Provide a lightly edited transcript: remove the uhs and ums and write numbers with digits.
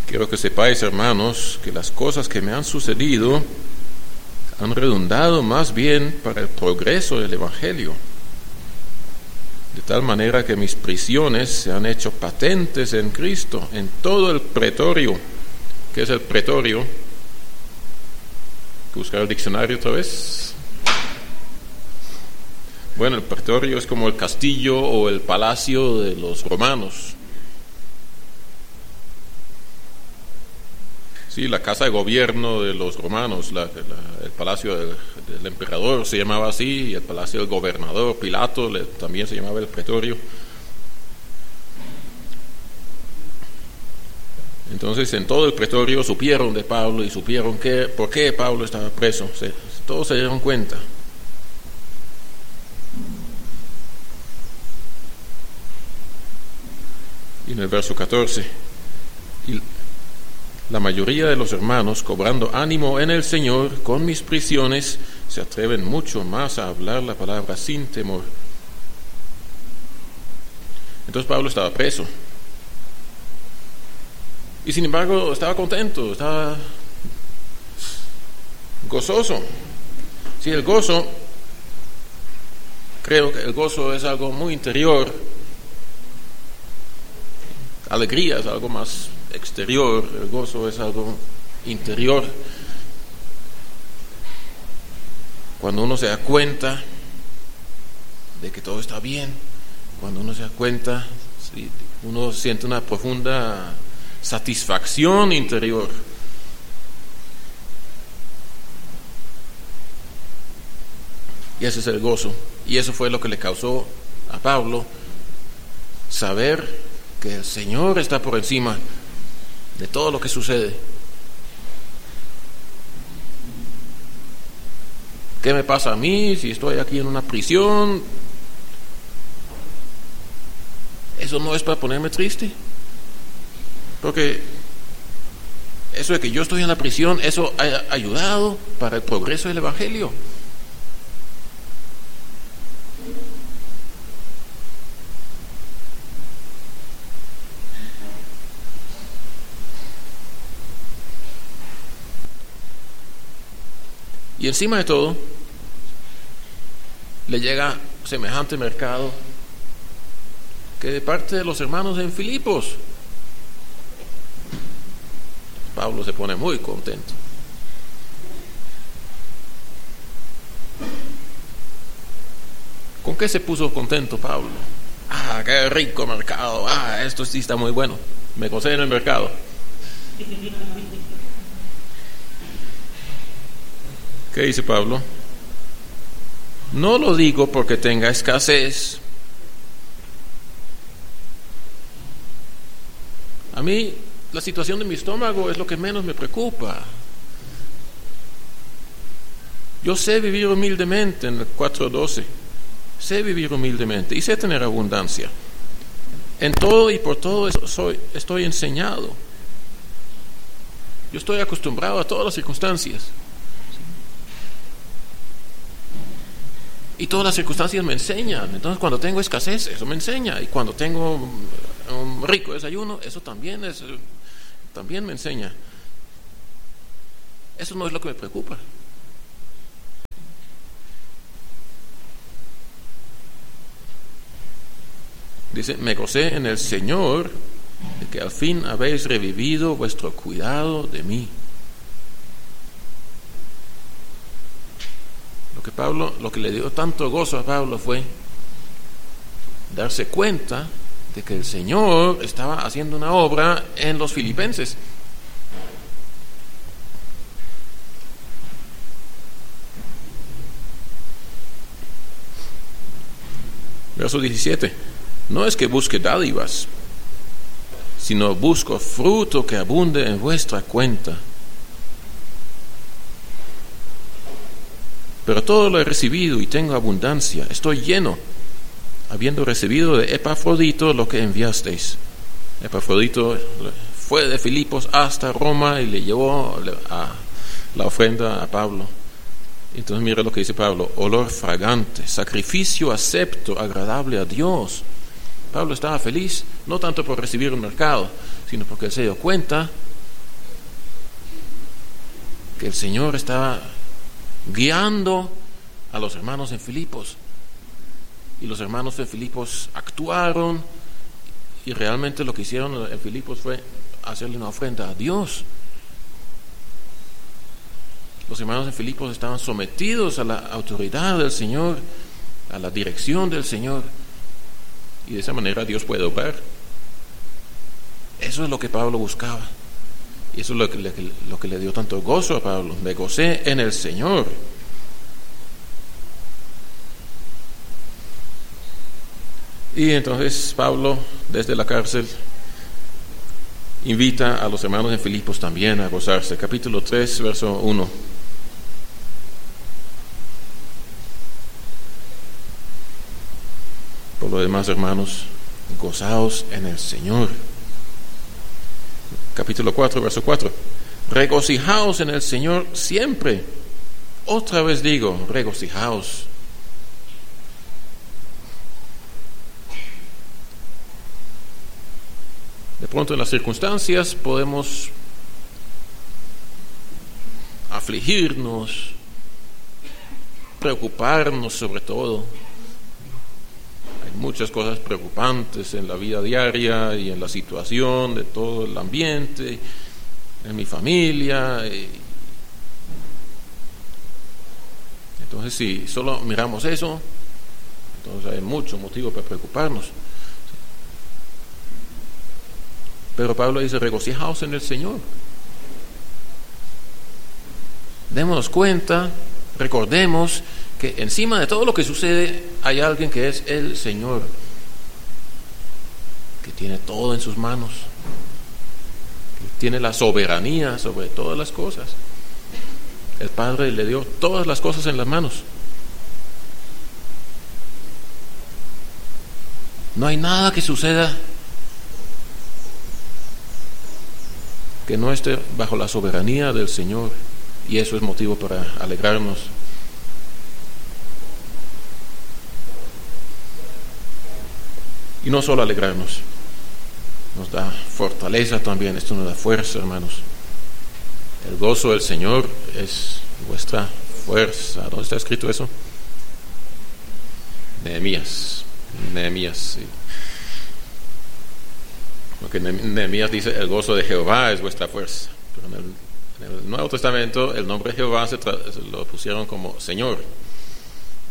Quiero que sepáis, hermanos, que las cosas que me han sucedido han redundado más bien para el progreso del Evangelio, de tal manera que mis prisiones se han hecho patentes en Cristo, en todo el pretorio. ¿Qué es el pretorio? ¿Hay que buscar el diccionario otra vez? Bueno, el pretorio es como el castillo o el palacio de los romanos. Sí, la casa de gobierno de los romanos, el palacio del emperador se llamaba así, y el palacio del gobernador Pilato también se llamaba el pretorio. Entonces, en todo el pretorio supieron de Pablo y supieron por qué Pablo estaba preso. Todos se dieron cuenta. Y en el verso 14, la mayoría de los hermanos, cobrando ánimo en el Señor con mis prisiones, se atreven mucho más a hablar la palabra sin temor. Entonces Pablo estaba preso. Y sin embargo estaba contento, estaba gozoso. Sí, el gozo, creo que el gozo es algo muy interior. Alegría es algo más exterior, el gozo es algo interior. Cuando uno se da cuenta de que todo está bien, cuando uno se da cuenta, sí, uno siente una profunda satisfacción interior. Y ese es el gozo. Y eso fue lo que le causó a Pablo saber que el Señor está por encima de todo lo que sucede. ¿Qué me pasa a mí si estoy aquí en una prisión? Eso no es para ponerme triste, porque eso de que yo estoy en la prisión, eso ha ayudado para el progreso del Evangelio. Y encima de todo, le llega semejante mercado que de parte de los hermanos en Filipos, Pablo se pone muy contento. ¿Con qué se puso contento Pablo? Ah, qué rico mercado, esto sí está muy bueno, me gocé en el mercado. ¿Qué dice Pablo? No lo digo porque tenga escasez. A mí la situación de mi estómago es lo que menos me preocupa. Yo sé vivir humildemente en el 4:12. Sé vivir humildemente y sé tener abundancia. En todo y por todo estoy enseñado. Yo estoy acostumbrado a todas las circunstancias. Y todas las circunstancias me enseñan. Entonces cuando tengo escasez, eso me enseña. Y cuando tengo un rico desayuno, eso también me enseña. Eso no es lo que me preocupa. Dice, me gocé en el Señor de que al fin habéis revivido vuestro cuidado de mí. Lo que le dio tanto gozo a Pablo fue darse cuenta de que el Señor estaba haciendo una obra en los filipenses. Verso 17. No es que busque dádivas, sino busco fruto que abunde en vuestra cuenta. Pero todo lo he recibido y tengo abundancia, estoy lleno, habiendo recibido de Epafrodito lo que enviasteis. Epafrodito fue de Filipos hasta Roma y le llevó la ofrenda a Pablo. Entonces mira lo que dice Pablo: olor fragante, sacrificio acepto, agradable a Dios. Pablo estaba feliz, no tanto por recibir un mercado, sino porque se dio cuenta que el Señor estaba guiando a los hermanos en Filipos. Y los hermanos de Filipos actuaron, y realmente lo que hicieron en Filipos fue hacerle una ofrenda a Dios. Los hermanos de Filipos estaban sometidos a la autoridad del Señor, a la dirección del Señor, y de esa manera Dios puede obrar. Eso es lo que Pablo buscaba, y eso es lo que le dio tanto gozo a Pablo. Me gocé en el Señor. Y entonces Pablo, desde la cárcel, invita a los hermanos de Filipos también a gozarse. Capítulo 3, verso 1. Por lo demás, hermanos, gozaos en el Señor. Capítulo 4, verso 4. Regocijaos en el Señor siempre. Otra vez digo, regocijaos. De pronto en las circunstancias podemos afligirnos, preocuparnos sobre todo. Hay muchas cosas preocupantes en la vida diaria y en la situación de todo el ambiente, en mi familia. Entonces, si solo miramos eso, entonces hay mucho motivo para preocuparnos. Pero Pablo dice, regocijaos en el Señor. Démonos cuenta, recordemos que encima de todo lo que sucede hay alguien que es el Señor, que tiene todo en sus manos, que tiene la soberanía sobre todas las cosas. El Padre le dio todas las cosas en las manos. No hay nada que suceda que no esté bajo la soberanía del Señor, y eso es motivo para alegrarnos. Y no solo alegrarnos, nos da fortaleza también. Esto nos da fuerza, hermanos. El gozo del Señor es vuestra fuerza. ¿Dónde está escrito eso? Nehemías, sí. Porque Nehemías dice, el gozo de Jehová es vuestra fuerza. Pero en el Nuevo Testamento el nombre Jehová se lo pusieron como Señor.